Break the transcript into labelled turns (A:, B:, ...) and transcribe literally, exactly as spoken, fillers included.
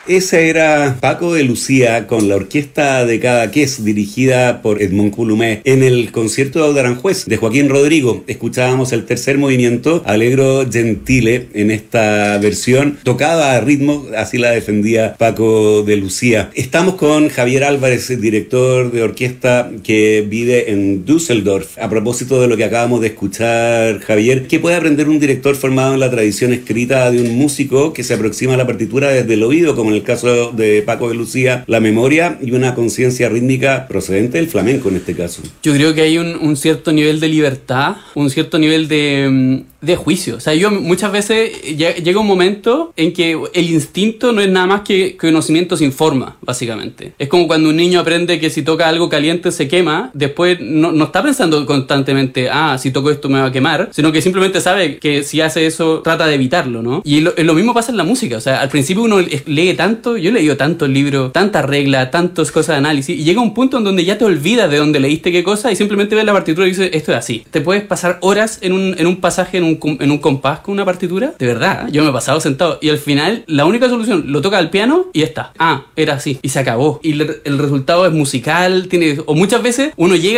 A: Esa era Paco de Lucía con la orquesta de Cadaqués, dirigida por Edmond Coulomé, en el concierto de Aranjuez de Joaquín Rodrigo. Escuchábamos el tercer movimiento, Allegro Gentile, en esta versión, tocada a ritmo, así la defendía Paco de Lucía. Estamos con Javier Álvarez, director de orquesta que vive en Düsseldorf. A propósito de lo que acabamos de escuchar, Javier, ¿qué puede aprender un director formado en la tradición escrita de un músico que se aproxima a la partitura desde el oído, como en el caso de Paco de Lucía, la memoria y una conciencia rítmica procedente del flamenco en este caso?
B: Yo creo que hay un, un cierto nivel de libertad, un cierto nivel de, de juicio. O sea, yo muchas veces llega un momento en que el instinto no es nada más que conocimiento sin forma, básicamente. Es como cuando un niño aprende que si toca algo caliente se quema, después no, no está pensando constantemente, ah, si toco esto me va a quemar, sino que simplemente sabe que si hace eso trata de evitarlo, ¿no? Y lo, lo mismo pasa en la música. O sea, al principio uno lee tanto, yo he leído tantos libros, tantas reglas, tantas cosas de análisis, y llega un punto en donde ya te olvidas de dónde leíste qué cosa y simplemente ves la partitura y dices, esto es así. Te puedes pasar horas en un, en un pasaje, en un, en un compás con una partitura, de verdad, yo me he pasado sentado y al final la única solución, lo toca al piano y ya está. Ah, era así y se acabó. Y el, el resultado es musical, tiene, o muchas veces uno llega